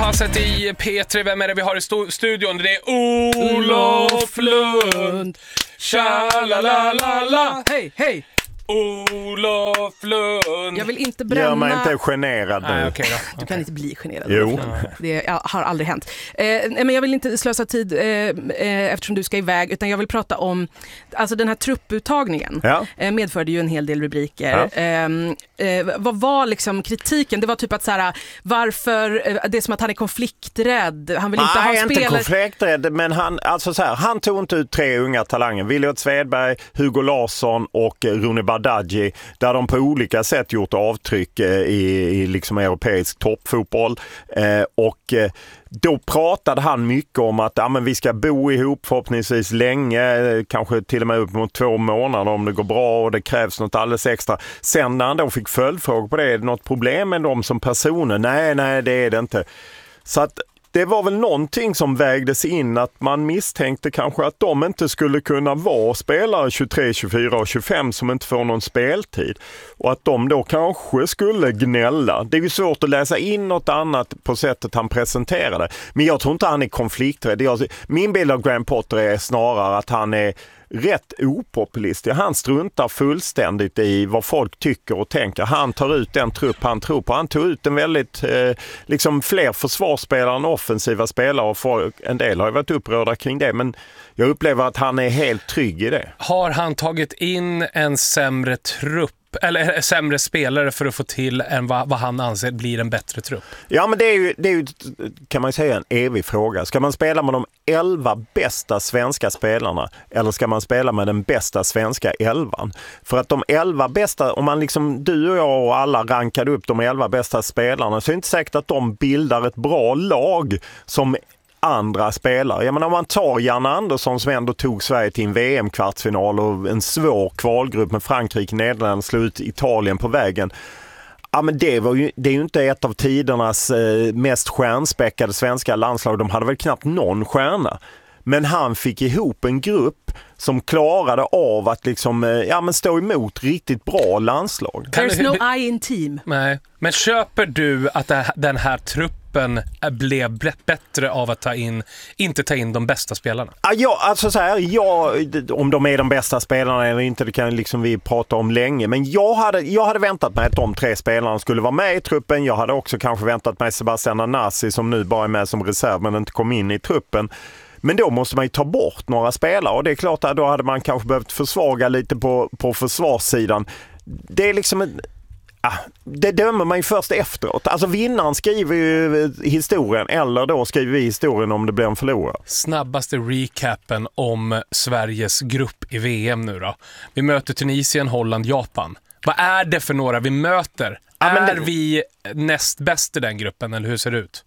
Morgonpasset i P3. Vem är det vi har i studion? Det är Olof Lund. Tja-la-la-la-la. Hej, hej. Olof Lund. Jag vill inte bränna... Gör mig inte generad nu. Okay då. Du kan inte bli generad. Jo. Det har aldrig hänt. Men jag vill inte slösa tid eftersom du ska iväg, utan jag vill prata om alltså den här trupputtagningen. Ja. Medförde ju en hel del rubriker. Ja. Vad var liksom kritiken? Det var typ att så här, varför det är som att han är konflikträdd. Han vill inte ha spelare. Inte konflikträdd, men han tog inte ut 3 unga talanger. Williot Svedberg, Hugo Larsson och Rune Bardghji, där de på olika sätt gjort avtryck i liksom europeisk toppfotboll. Då pratade han mycket om att men vi ska bo ihop förhoppningsvis länge, kanske till och med upp mot 2 månader om det går bra och det krävs något alldeles extra. Sen när han då fick följdfrågor på det, är det något problem med dem som personer? Nej, det är det inte. Så att det var väl någonting som vägdes in, att man misstänkte kanske att de inte skulle kunna vara spelare 23, 24 och 25 som inte får någon speltid. Och att de då kanske skulle gnälla. Det är ju svårt att läsa in något annat på sättet han presenterade. Men jag tror inte han är konflikträdd. Min bild av Graham Potter är snarare att han är rätt opopulistisk. Han struntar fullständigt i vad folk tycker och tänker. Han tar ut den trupp han tror på. Han tog ut en väldigt liksom fler försvarsspelare än offensiva spelare, och en del har ju varit upprörda kring det, men jag upplever att han är helt trygg i det. Har han tagit in en sämre trupp eller sämre spelare för att få till än vad han anser blir en bättre trupp? Ja, men det är ju kan man säga en evig fråga. Ska man spela med de 11 bästa svenska spelarna eller ska man spela med den bästa svenska 11? För att de 11 bästa, om man liksom du och jag och alla rankade upp de 11 bästa spelarna, så är det inte säkert att de bildar ett bra lag som andra spelare. Jag menar, om man tar Jan Andersson som ändå tog Sverige till en VM-kvartsfinal och en svår kvalgrupp med Frankrike, Nederländerna, slog ut Italien på vägen. Ja, men det är ju inte ett av tidernas mest stjärnspäckade svenska landslag. De hade väl knappt någon stjärna. Men han fick ihop en grupp som klarade av att liksom, stå emot riktigt bra landslag. There's no I in team. Nej, men köper du att den här truppen blev bättre av att inte ta in de bästa spelarna? Ja, alltså så här, om de är de bästa spelarna eller inte, det kan liksom vi prata om länge. Men jag hade väntat mig att de 3 spelarna skulle vara med i truppen. Jag hade också kanske väntat mig Sebastian Anasi, som nu bara är med som reserv men inte kom in i truppen. Men då måste man ju ta bort några spelare, och det är klart att då hade man kanske behövt försvaga lite på försvarssidan. Det är liksom det dömer man ju först efteråt. Alltså vinnaren skriver ju historien, eller då skriver vi historien om det blir en förlorare. Snabbaste recapen om Sveriges grupp i VM nu då. Vi möter Tunisien, Holland, Japan. Vad är det för några vi möter? Är vi näst bäst i den gruppen, eller hur ser det ut?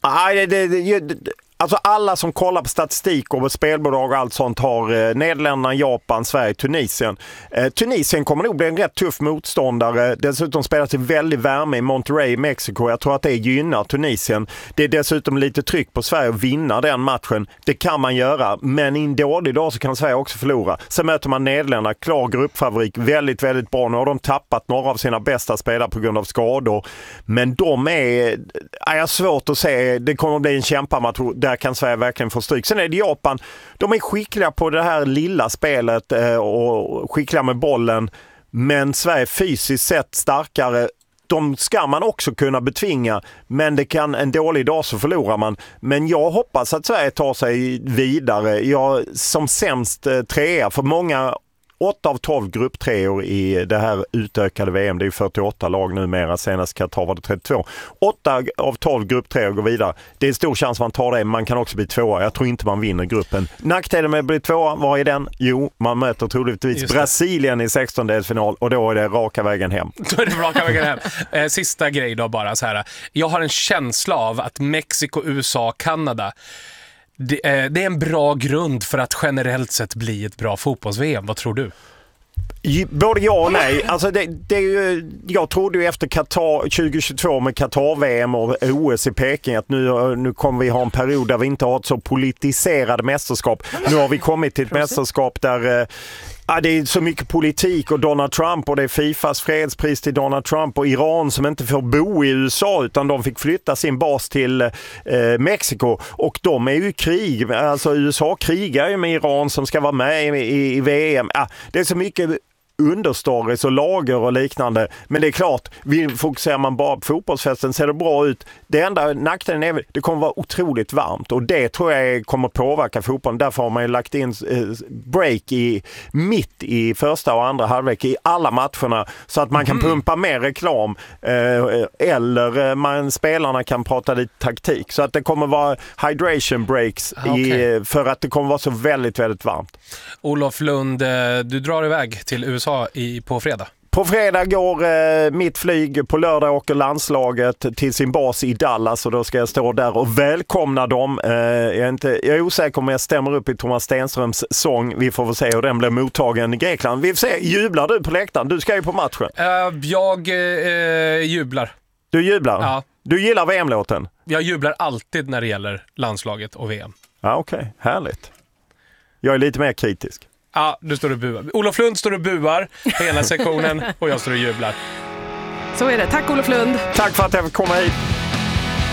Alltså alla som kollar på statistik och spelbolag och allt sånt har Nederländerna, Japan, Sverige, Tunisien. Tunisien kommer nog bli en rätt tuff motståndare. Dessutom spelar till väldigt värme i Monterrey, Mexiko. Jag tror att det gynnar Tunisien. Det är dessutom lite tryck på Sverige att vinna den matchen. Det kan man göra, men i en dålig dag så kan Sverige också förlora. Sen möter man Nederländerna, klar gruppfavorit, väldigt, väldigt bra. Nu har de tappat några av sina bästa spelare på grund av skador. Men de är svårt att se. Det kommer att bli en kämpamatch. Där kan Sverige verkligen få stryk. Sen är det Japan. De är skickliga på det här lilla spelet och skickliga med bollen. Men Sverige är fysiskt sett starkare. De ska man också kunna betvinga. Men det kan en dålig dag så förlorar man. Men jag hoppas att Sverige tar sig vidare. Jag som sämst 3 för många 8 av 12 grupptreor i det här utökade VM. Det är ju 48 lag numera. Senast Qatar var det 32. 8 av 12 grupptreor går vidare. Det är stor chans man tar det, men man kan också bli 2. Jag tror inte man vinner gruppen. Nackdelen med att bli 2, vad är den? Jo, man möter troligtvis Brasilien i 16-delsfinal, och då är det raka vägen hem. Då är det raka vägen hem. Sista grej då bara så här. Jag har en känsla av att Mexiko, USA, Kanada, det är en bra grund för att generellt sett bli ett bra fotbolls-VM. Vad tror du? Både ja och nej. Alltså det är ju, jag trodde ju efter Qatar 2022 med Qatar-VM och OS i Peking att nu kommer vi ha en period där vi inte har ett så politiserade mästerskap. Nu har vi kommit till ett mästerskap där Ja, det är så mycket politik och Donald Trump och det är Fifas fredspris till Donald Trump och Iran som inte får bo i USA utan de fick flytta sin bas till Mexiko och de är ju i krig. Alltså USA krigar ju med Iran som ska vara med i VM. Ja, det är så mycket understories och lager och liknande. Men det är klart, fokuserar man bara på fotbollsfesten ser det bra ut. Det enda nackdelen är det kommer vara otroligt varmt och det tror jag kommer påverka fotbollen. Därför har man ju lagt in break mitt i första och andra halvlek i alla matcherna så att man kan pumpa mer reklam eller spelarna kan prata lite taktik. Så att det kommer vara hydration breaks för att det kommer vara så väldigt, väldigt varmt. Olof Lund, du drar iväg till USA på fredag. På fredag går mitt flyg, på lördag åker landslaget till sin bas i Dallas och då ska jag stå där och välkomna dem. Jag är osäker om jag stämmer upp i Thomas Stenströms sång. Vi får väl se hur den blir mottagen i Grekland. Vi får se, jublar du på läktaren? Du ska ju på matchen. Jag jublar. Du jublar? Ja. Du gillar VM-låten? Jag jublar alltid när det gäller landslaget och VM. Ja, okej. Härligt. Jag är lite mer kritisk. Ja, du står och buar. Olof Lund står och buar hela sektionen och jag står och jublar. Så är det. Tack Olof Lund. Tack för att jag fick komma hit.